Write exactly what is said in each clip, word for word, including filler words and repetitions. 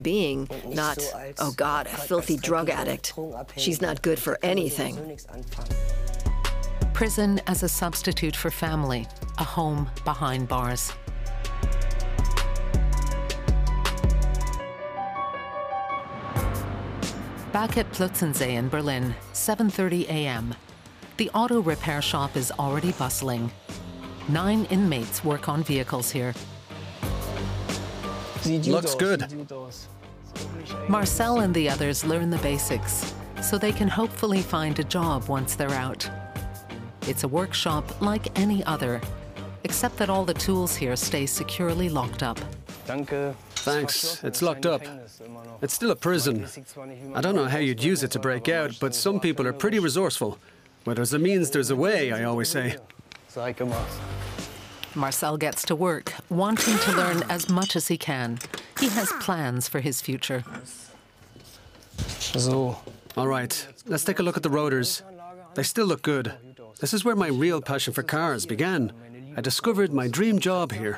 being, not, oh God, a filthy drug addict. She's not good for anything. Prison as a substitute for family, a home behind bars. Back at Plötzensee in Berlin, seven thirty a m The auto repair shop is already bustling. Nine inmates work on vehicles here. Looks good. Marcel and the others learn the basics, so they can hopefully find a job once they're out. It's a workshop like any other, except that all the tools here stay securely locked up. Thanks. It's locked up. It's still a prison. I don't know how you'd use it to break out, but some people are pretty resourceful. Where there's a means, there's a way, I always say. Marcel gets to work, wanting to learn as much as he can. He has plans for his future. All right, let's take a look at the rotors. They still look good. This is where my real passion for cars began. I discovered my dream job here.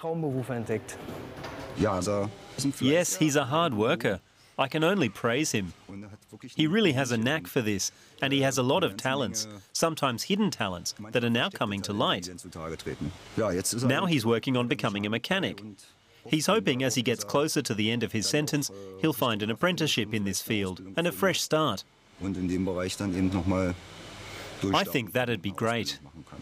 Yes, he's a hard worker. I can only praise him. He really has a knack for this, and he has a lot of talents, sometimes hidden talents, that are now coming to light. Now he's working on becoming a mechanic. He's hoping as he gets closer to the end of his sentence, he'll find an apprenticeship in this field and a fresh start. I think that'd be great.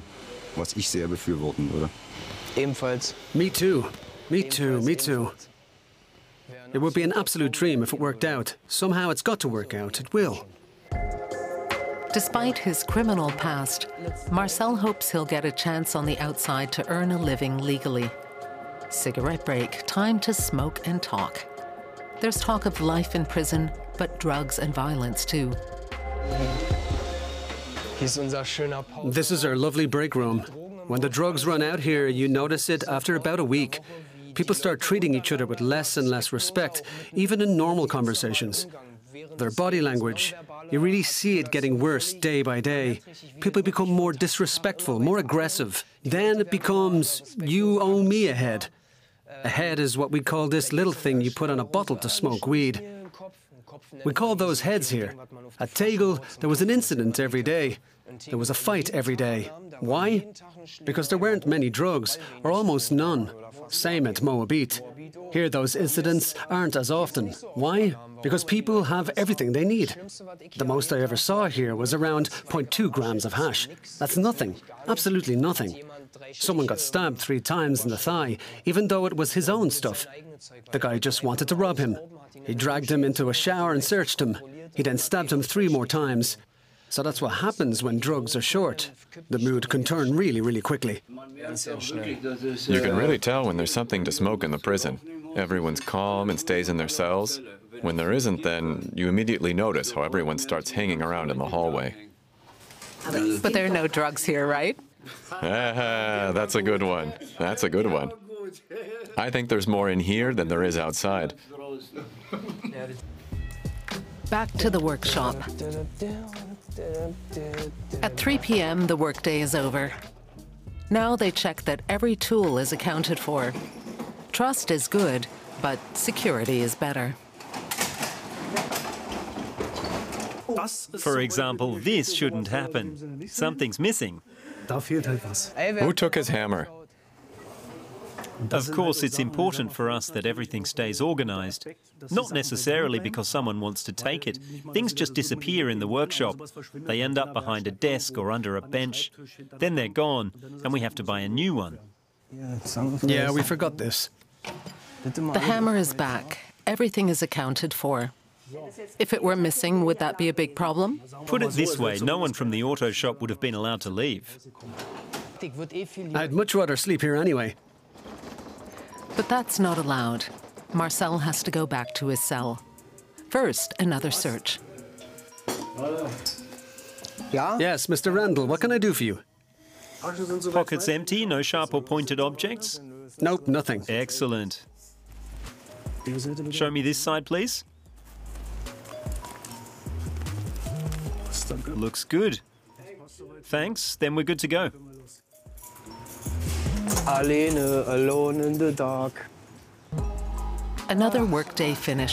Me too. Me too, me too. It would be an absolute dream if it worked out. Somehow it's got to work out. It will. Despite his criminal past, Marcel hopes he'll get a chance on the outside to earn a living legally. Cigarette break, time to smoke and talk. There's talk of life in prison, but drugs and violence too. This is our lovely break room. When the drugs run out here, you notice it after about a week. People start treating each other with less and less respect, even in normal conversations. Their body language, you really see it getting worse day by day. People become more disrespectful, more aggressive. Then it becomes, you owe me a head. A head is what we call this little thing you put on a bottle to smoke weed. We call those heads here. At Tegel, there was an incident every day. There was a fight every day. Why? Because there weren't many drugs, or almost none. Same at Moabit. Here those incidents aren't as often. Why? Because people have everything they need. The most I ever saw here was around zero point two grams of hash. That's nothing. Absolutely nothing. Someone got stabbed three times in the thigh, even though it was his own stuff. The guy just wanted to rob him. He dragged him into a shower and searched him. He then stabbed him three more times. So that's what happens when drugs are short. The mood can turn really, really quickly. You can really tell when there's something to smoke in the prison. Everyone's calm and stays in their cells. When there isn't, then you immediately notice how everyone starts hanging around in the hallway. But there are no drugs here, right? Ah, that's a good one. That's a good one. I think there's more in here than there is outside. Back to the workshop. At three p m, the workday is over. Now they check that every tool is accounted for. Trust is good, but security is better. For example, this shouldn't happen. Something's missing. Who took his hammer? Of course, it's important for us that everything stays organized. Not necessarily because someone wants to take it. Things just disappear in the workshop. They end up behind a desk or under a bench. Then they're gone, and we have to buy a new one. Yeah, we forgot this. The hammer is back. Everything is accounted for. If it were missing, would that be a big problem? Put it this way, no one from the auto shop would have been allowed to leave. I'd much rather sleep here anyway. But that's not allowed. Marcel has to go back to his cell. First, another search. Yes, Mister Randall, what can I do for you? Pockets empty, no sharp or pointed objects? Nope, nothing. Excellent. Show me this side, please. Looks good. Thanks, then we're good to go. Another workday finished.